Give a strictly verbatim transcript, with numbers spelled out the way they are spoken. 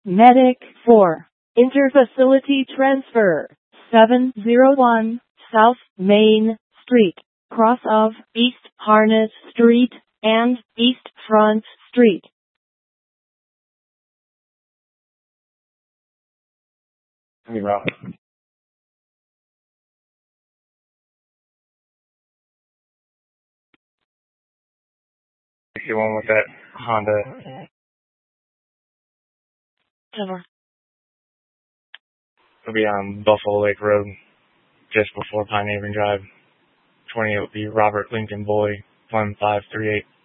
Medic four. Interfacility transfer. seven oh one South Main Street, cross of East Harness Street and East Front Street. Hey, Ralph. The one with that Honda. Cover. It'll be on Buffalo Lake Road, just before Pine Haven Drive. twenty-eight would be Robert Lincoln Boy, one five three eight.